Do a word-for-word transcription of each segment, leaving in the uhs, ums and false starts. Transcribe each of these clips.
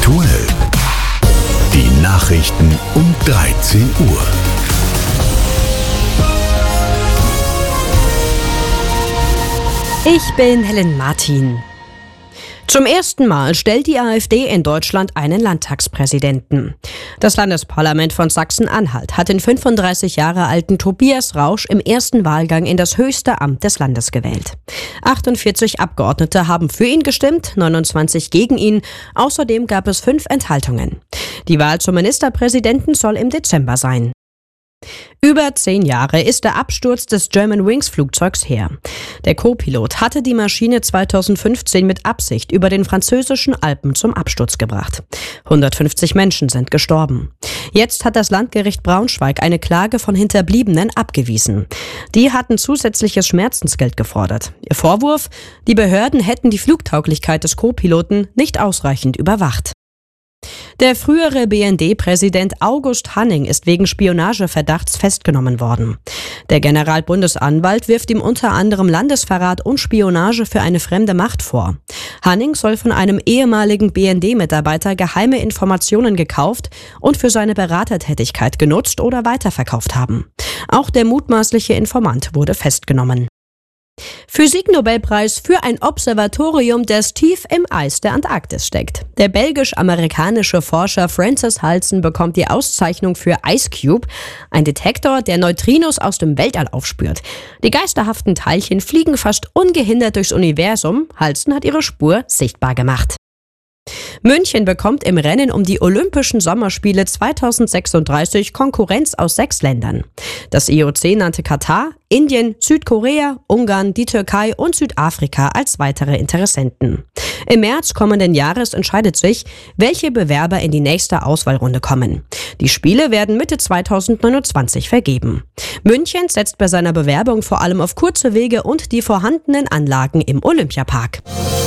Aktuell. Die Nachrichten um dreizehn Uhr. Ich bin Helen Martin. Zum ersten Mal stellt die AfD in Deutschland einen Landtagspräsidenten. Das Landesparlament von Sachsen-Anhalt hat den fünfunddreißig Jahre alten Tobias Rausch im ersten Wahlgang in das höchste Amt des Landes gewählt. achtundvierzig Abgeordnete haben für ihn gestimmt, neunundzwanzig gegen ihn. Außerdem gab es fünf Enthaltungen. Die Wahl zum Ministerpräsidenten soll im Dezember sein. Über zehn Jahre ist der Absturz des Germanwings-Flugzeugs her. Der Co-Pilot hatte die Maschine zweitausendfünfzehn mit Absicht über den französischen Alpen zum Absturz gebracht. hundertfünfzig Menschen sind gestorben. Jetzt hat das Landgericht Braunschweig eine Klage von Hinterbliebenen abgewiesen. Die hatten zusätzliches Schmerzensgeld gefordert. Ihr Vorwurf: Die Behörden hätten die Flugtauglichkeit des Co-Piloten nicht ausreichend überwacht. Der frühere B N D-Präsident August Hanning ist wegen Spionageverdachts festgenommen worden. Der Generalbundesanwalt wirft ihm unter anderem Landesverrat und Spionage für eine fremde Macht vor. Hanning soll von einem ehemaligen B N D-Mitarbeiter geheime Informationen gekauft und für seine Beratertätigkeit genutzt oder weiterverkauft haben. Auch der mutmaßliche Informant wurde festgenommen. Physiknobelpreis für ein Observatorium, das tief im Eis der Antarktis steckt. Der belgisch-amerikanische Forscher Francis Halsen bekommt die Auszeichnung für IceCube, ein Detektor, der Neutrinos aus dem Weltall aufspürt. Die geisterhaften Teilchen fliegen fast ungehindert durchs Universum. Halsen hat ihre Spur sichtbar gemacht. München bekommt im Rennen um die Olympischen Sommerspiele zweitausendsechsunddreißig Konkurrenz aus sechs Ländern. Das I O C nannte Katar, Indien, Südkorea, Ungarn, die Türkei und Südafrika als weitere Interessenten. Im März kommenden Jahres entscheidet sich, welche Bewerber in die nächste Auswahlrunde kommen. Die Spiele werden Mitte zweitausendneunundzwanzig vergeben. München setzt bei seiner Bewerbung vor allem auf kurze Wege und die vorhandenen Anlagen im Olympiapark.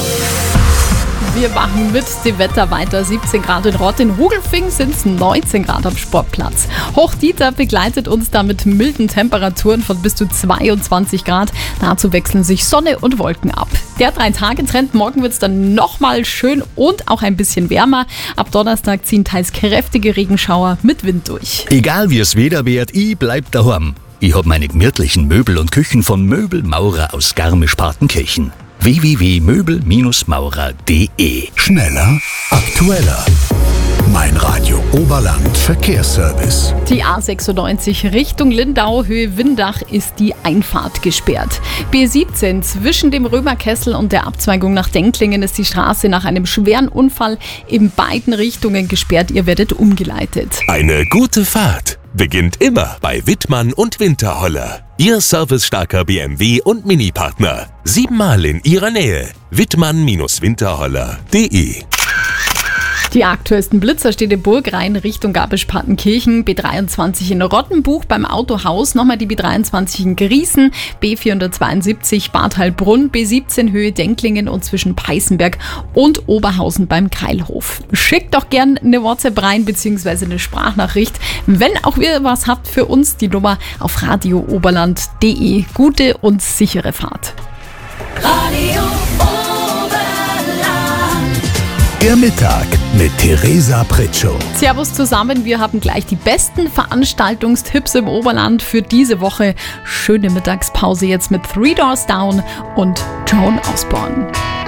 Wir machen mit dem Wetter weiter. siebzehn Grad in Rott, in Hogelfing sind es neunzehn Grad am Sportplatz. Hoch-Dieter begleitet uns da mit milden Temperaturen von bis zu zweiundzwanzig Grad. Dazu wechseln sich Sonne und Wolken ab. Der Drei-Tage-Trend, morgen wird es dann nochmal schön und auch ein bisschen wärmer. Ab Donnerstag ziehen teils kräftige Regenschauer mit Wind durch. Egal wie es Wetter wird, ich bleib daheim. Ich hab meine gemütlichen Möbel und Küchen von Möbelmaurer aus Garmisch-Partenkirchen. w w w punkt möbel maurer punkt d e. Schneller, aktueller. Mein Radio Oberland Verkehrsservice. Die A sechsundneunzig Richtung Lindau, Höhe Windach, ist die Einfahrt gesperrt. B siebzehn zwischen dem Römerkessel und der Abzweigung nach Denklingen ist die Straße nach einem schweren Unfall in beiden Richtungen gesperrt. Ihr werdet umgeleitet. Eine gute Fahrt beginnt immer bei Wittmann und Winterholler. Ihr servicestarker B M W und Mini-Partner. Siebenmal in ihrer Nähe. Wittmann Winterholler punkt d e. Die aktuellsten Blitzer steht in Burgrhein Richtung Garmisch-Partenkirchen, B dreiundzwanzig in Rottenbuch beim Autohaus, nochmal die B dreiundzwanzig in Griesen, B vierhundertzweiundsiebzig Bad Heilbrunn, B siebzehn Höhe Denklingen und zwischen Peißenberg und Oberhausen beim Keilhof. Schickt doch gern eine WhatsApp rein bzw. eine Sprachnachricht, wenn auch ihr was habt für uns, die Nummer auf radio oberland punkt d e. Gute und sichere Fahrt. Radio Der Mittag mit Theresa Pritschow. Servus zusammen, wir haben gleich die besten Veranstaltungstipps im Oberland für diese Woche. Schöne Mittagspause jetzt mit Three Doors Down und Joan Osborne.